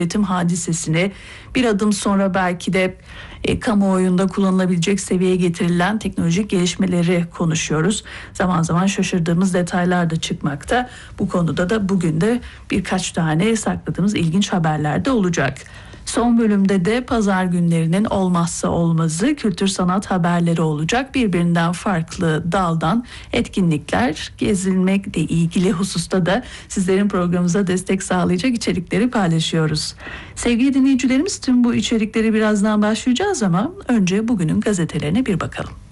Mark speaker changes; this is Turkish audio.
Speaker 1: üretim hadisesini, bir adım sonra belki de kamuoyunda kullanılabilecek seviyeye getirilen teknolojik gelişmeleri konuşuyoruz. Zaman zaman şaşırdığımız detaylar da çıkmakta. Bu konuda da bugün de birkaç tane sakladığımız ilginç haberler de olacak. Son bölümde de pazar günlerinin olmazsa olmazı kültür sanat haberleri olacak. Birbirinden farklı daldan etkinlikler, gezilmekle ilgili hususta da sizlerin programımıza destek sağlayacak içerikleri paylaşıyoruz. Sevgili dinleyicilerimiz, tüm bu içerikleri birazdan başlayacağız ama önce bugünün gazetelerine bir bakalım.